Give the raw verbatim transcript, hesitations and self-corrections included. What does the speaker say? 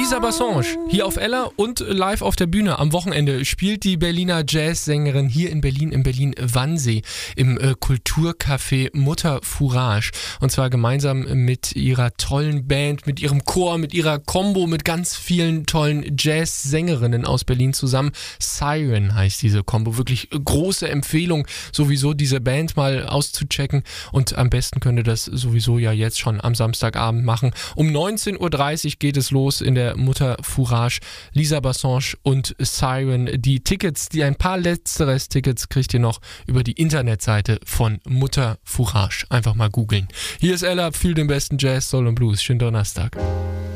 Lisa Bassange, hier auf Ella und live auf der Bühne. Am Wochenende spielt die Berliner Jazzsängerin hier in Berlin, im Berlin-Wannsee, im äh, Kulturcafé Mutter Fourage. Und zwar gemeinsam mit ihrer tollen Band, mit ihrem Chor, mit ihrer Combo, mit ganz vielen tollen Jazzsängerinnen aus Berlin zusammen. Siren heißt diese Combo. Wirklich große Empfehlung, sowieso diese Band mal auszuchecken. Und am besten könnt ihr das sowieso ja jetzt schon am Samstagabend machen. Um neunzehn Uhr dreißig geht es los in der Mutter Fourage. Lisa Bassange und Siren. Die Tickets, die ein paar letzteres Tickets kriegt ihr noch über die Internetseite von Mutter Fourage. Einfach mal googeln. Hier ist Ella, fühl den besten Jazz, Soul und Blues. Schönen Donnerstag.